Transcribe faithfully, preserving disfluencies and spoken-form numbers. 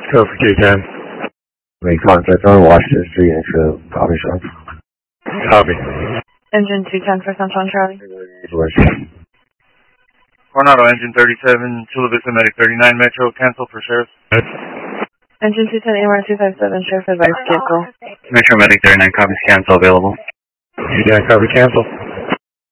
Go for two ten. Make contact on Washington Street, intro. Copy, Sean. Copy. Engine two ten for Central and Charlie. Coronado, engine thirty-seven, Chula Vista Medic thirty-nine, Metro, cancel for Sheriff. Engine two ten, A M R two five seven, Sheriff advice, cancel. Metro Medic thirty-nine, copies, cancel, available. two ten, copy, cancel.